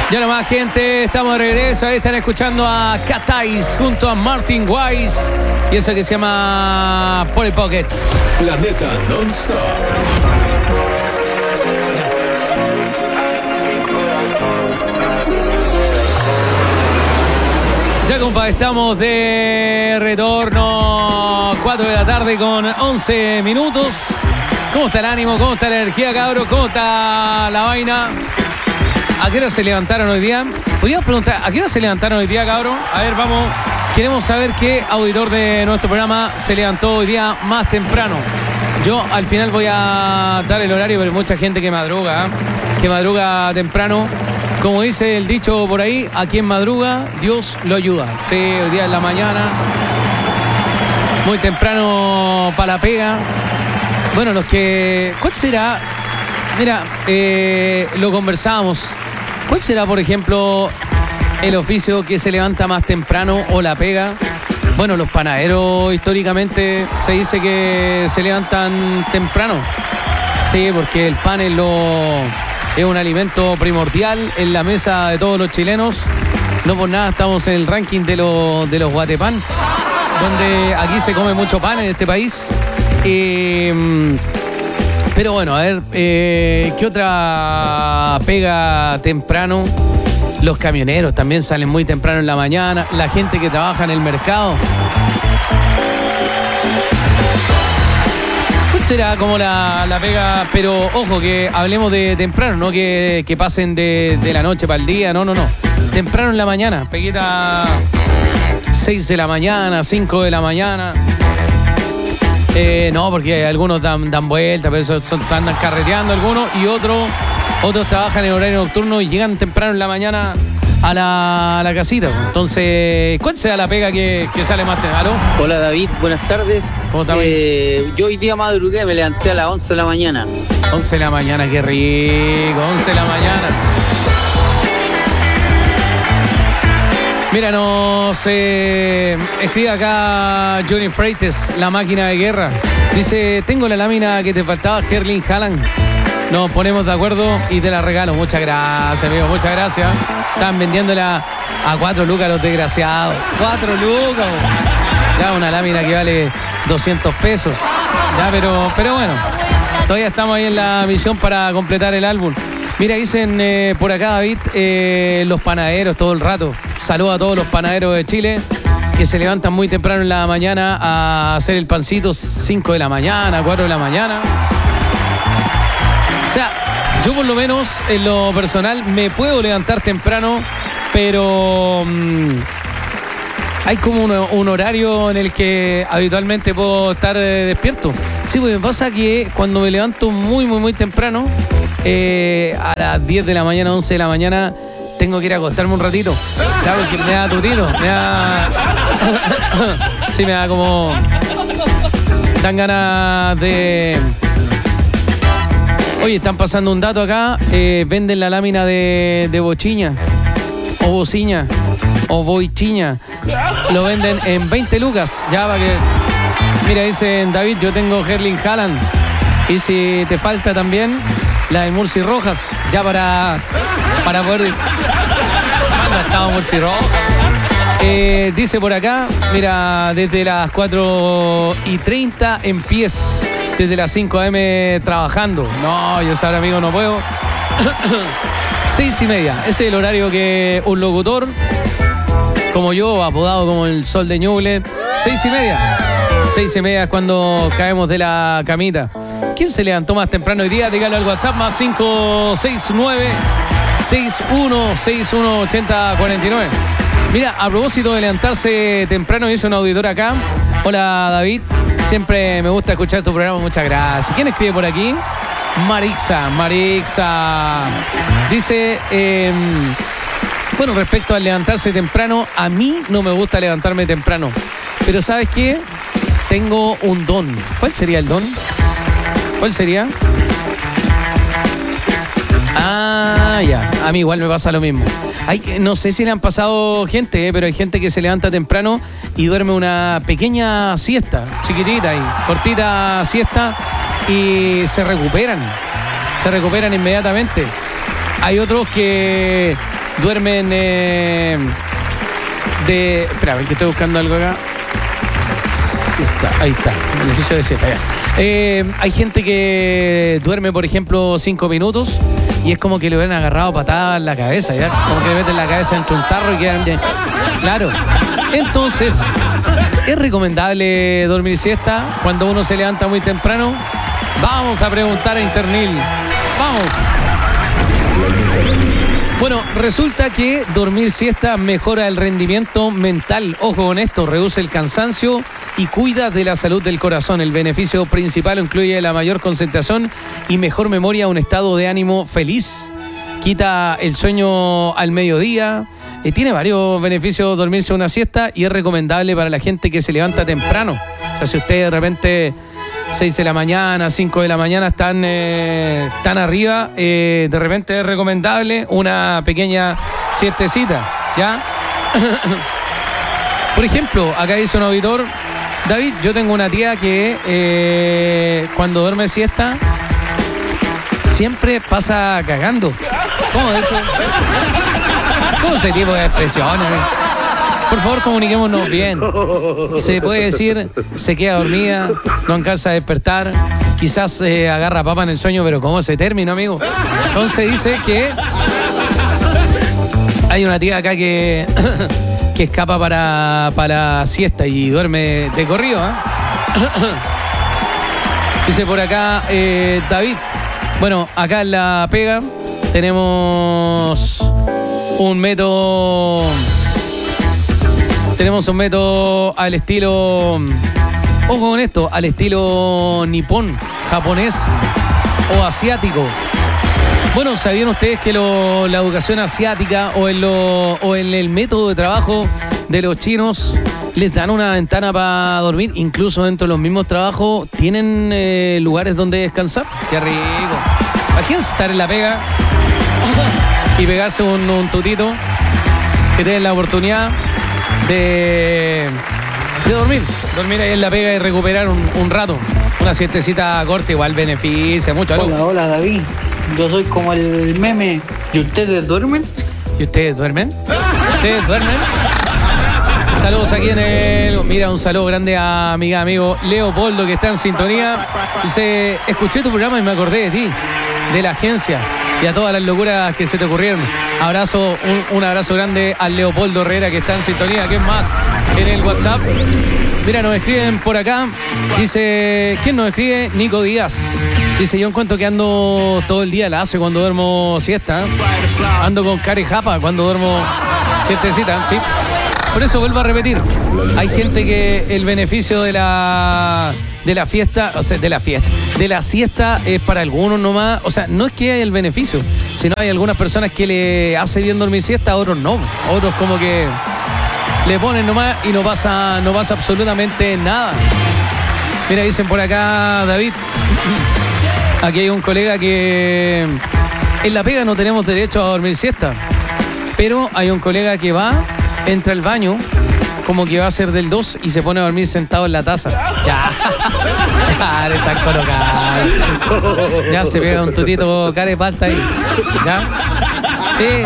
Ya nomás, gente, estamos de regreso. Ahí están escuchando a Cat Eyes junto a Martin Wise y eso que se llama Polly Pocket. Planeta Non-Stop. Ya, compa, estamos de retorno. 4 de la tarde con 11 minutos. ¿Cómo está el ánimo? ¿Cómo está la energía, cabros? ¿Cómo está la vaina? ¿A qué hora se levantaron hoy día? Podríamos preguntar, ¿a qué hora se levantaron hoy día, cabros? A ver, vamos. Queremos saber qué auditor de nuestro programa se levantó hoy día más temprano. Yo al final voy a dar el horario, pero hay mucha gente que madruga temprano. Como dice el dicho por ahí, a quien madruga, Dios lo ayuda. Sí, hoy día en la mañana, muy temprano para la pega. Bueno, los que... ¿Cuál será? Mira, lo conversábamos. ¿Cuál será, por ejemplo, el oficio que se levanta más temprano o la pega? Bueno, los panaderos históricamente se dice que se levantan temprano. Sí, porque el pan es un alimento primordial en la mesa de todos los chilenos. No por nada estamos en el ranking de los Guatepán, donde aquí se come mucho pan en este país. Pero bueno, a ver, ¿qué otra pega temprano? Los camioneros también salen muy temprano en la mañana. La gente que trabaja en el mercado. ¿Cuál será como la pega? Pero ojo, que hablemos de temprano, no que pasen de la noche para el día. No. Temprano en la mañana. Peguita 6 de la mañana, 5 de la mañana. No, porque algunos dan vueltas, pero eso andan carreteando algunos y otros trabajan en horario nocturno y llegan temprano en la mañana a la casita. Entonces, ¿cuál será la pega que sale más temprano? Hola David, buenas tardes. ¿Cómo está? Yo hoy día madrugué, me levanté a las 11 de la mañana. 11 de la mañana, qué rico, 11 de la mañana. Mira, nos escribe acá Johnny Freites, la máquina de guerra. Dice, tengo la lámina que te faltaba, Erling Haaland. Nos ponemos de acuerdo y te la regalo. Muchas gracias, amigo, muchas gracias. Están vendiéndola a 4 lucas los desgraciados. 4 lucas. Ya una lámina que vale 200 pesos. Ya, pero bueno, todavía estamos ahí en la misión para completar el álbum. Mira, dicen por acá, David, los panaderos todo el rato. Saludos a todos los panaderos de Chile que se levantan muy temprano en la mañana a hacer el pancito, 5 de la mañana, 4 de la mañana. O sea, yo por lo menos en lo personal me puedo levantar temprano, pero hay como un horario en el que habitualmente puedo estar despierto. Sí, porque me pasa que cuando me levanto muy temprano, a las 10 de la mañana, 11 de la mañana, tengo que ir a acostarme un ratito. Claro, porque me da tutito, sí, me da como... Dan ganas de... Oye, están pasando un dato acá. Venden la lámina de bochiña, o bociña, o boichiña. Lo venden en 20 lucas. Ya para que... Mira, dicen, David, yo tengo Erling Haaland. Y si te falta también la de Murci Rojas, ya para poder... ¿Dónde estaba Murci Rojas? Dice por acá, mira, desde las 4:30 empiezo. Desde las 5 a.m. trabajando. No, yo ahora, amigo, no puedo. 6:30. Ese es el horario que un locutor como yo, apodado como el Sol de Ñuble, 6:30. 6:30 es cuando caemos de la camita. ¿Quién se levantó más temprano hoy día? Dígalo al WhatsApp, más 569-618049. Mira, a propósito de levantarse temprano, hice un auditor acá. Hola, David. Siempre me gusta escuchar tu programa, muchas gracias. ¿Quién escribe por aquí? Marixa. Dice, bueno, respecto al levantarse temprano, a mí no me gusta levantarme temprano. Pero ¿sabes qué? Tengo un don. ¿Cuál sería el don? ¿Cuál sería? Ah, ya. A mí igual me pasa lo mismo. No sé si le han pasado gente, pero hay gente que se levanta temprano y duerme una pequeña siesta, chiquitita y cortita siesta, y se recuperan inmediatamente. Hay otros que duermen espera, que estoy buscando algo acá. Sí está, ahí está. Beneficio de siesta, ya. Hay gente que duerme, por ejemplo, 5 minutos y es como que le hubieran agarrado patadas en la cabeza, ¿ya? Como que le meten la cabeza entre un tarro y quedan bien. Claro. Entonces, ¿es recomendable dormir siesta cuando uno se levanta muy temprano? Vamos a preguntar a Internil. Vamos. Bueno, resulta que dormir siesta mejora el rendimiento mental. Ojo con esto, reduce el cansancio y cuida de la salud del corazón. El beneficio principal incluye la mayor concentración y mejor memoria, un estado de ánimo feliz. Quita el sueño al mediodía. Tiene varios beneficios dormirse una siesta y es recomendable para la gente que se levanta temprano. O sea, si usted de repente 6 de la mañana, 5 de la mañana están arriba, de repente es recomendable una pequeña siestecita, ¿ya? Por ejemplo, acá dice un auditor, David, yo tengo una tía que cuando duerme siesta siempre pasa cagando. ¿Cómo es eso? ¿Cómo ese tipo de expresiones? Por favor, comuniquémonos bien. Se puede decir, se queda dormida, no alcanza a despertar, quizás agarra papa en el sueño, pero ¿cómo se termina, amigo? Entonces dice que hay una tía acá que escapa para siesta y duerme de corrido, ¿eh? Dice por acá David. Bueno, acá en la pega tenemos un método al estilo, ojo con esto, al estilo nipón, japonés o asiático. Bueno, ¿sabían ustedes que la educación asiática o en el método de trabajo de los chinos les dan una ventana para dormir? Incluso dentro de los mismos trabajos tienen lugares donde descansar. ¡Qué rico! Imagínense estar en la pega y pegarse un tutito, que tienen la oportunidad de dormir ahí en la pega y recuperar un rato. Una siestecita corta igual beneficia mucho. Hola David, yo soy como el meme. ¿Y ustedes duermen? ¿Y ustedes duermen? ¿Ustedes duermen? Saludos aquí mira, un saludo grande a mi amigo Leopoldo, que está en sintonía. Dice, escuché tu programa y me acordé de ti, de la agencia y a todas las locuras que se te ocurrieron. Abrazo, un abrazo grande al Leopoldo Herrera, que está en sintonía. ¿Quién más? En el WhatsApp. Mira, nos escriben por acá. Dice, ¿quién nos escribe? Nico Díaz. Dice, yo encuentro que ando todo el día la hace cuando duermo siesta. Ando con care japa cuando duermo siestecita, ¿sí? Por eso vuelvo a repetir. Hay gente que el beneficio de la fiesta, o sea, de la siesta es para algunos nomás. O sea, no es que haya el beneficio, sino hay algunas personas que le hace bien dormir siesta, a otros no. Otros como que le ponen nomás y no pasa absolutamente nada. Mira, dicen por acá, David, aquí hay un colega que en la pega no tenemos derecho a dormir siesta, pero hay un colega que entra al baño como que va a ser del 2 y se pone a dormir sentado en la taza. Ya le están colocando. Ya se pega un tutito carepalta ahí. ¿Ya? Sí.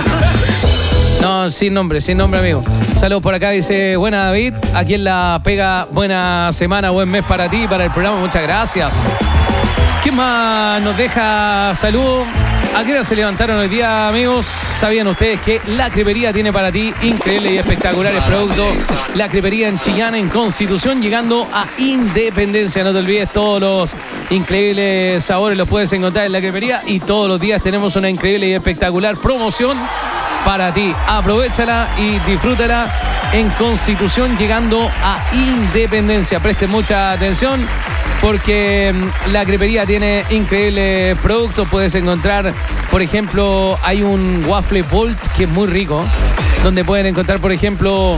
No, sin nombre, amigo. Saludos por acá, dice, buena David, aquí en la pega, buena semana, buen mes para ti, para el programa, muchas gracias. ¿Qué más nos deja saludos? ¿A qué hora se levantaron hoy día, amigos? ¿Sabían ustedes que La Crepería tiene para ti increíbles y espectaculares productos? La Crepería en Chillán, en Constitución, llegando a Independencia. No te olvides, todos los increíbles sabores los puedes encontrar en La Crepería y todos los días tenemos una increíble y espectacular promoción para ti. Aprovéchala y disfrútala en Constitución, llegando a Independencia. Presten mucha atención, porque La Crepería tiene increíbles productos. Puedes encontrar, por ejemplo, hay un waffle Volt que es muy rico, donde pueden encontrar, por ejemplo,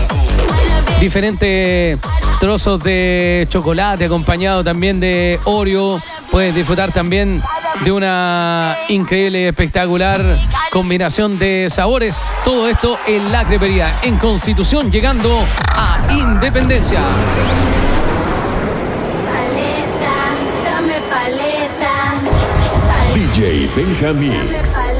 diferentes trozos de chocolate acompañado también de Oreo. Puedes disfrutar también de una increíble y espectacular combinación de sabores. Todo esto en La Crepería, en Constitución, llegando a Independencia. DJ Benjamín.